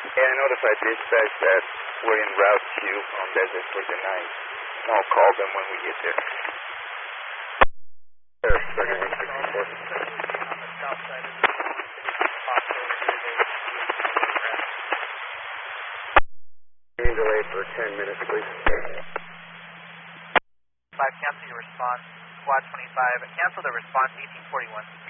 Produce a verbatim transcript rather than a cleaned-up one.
Yeah, I notified dispatch that we're en route to on Desert for the night. I'll call them when we get there. Being delayed for ten minutes, please. five, cancel your response. Squad twenty-five, cancel the response, eighteen forty-one.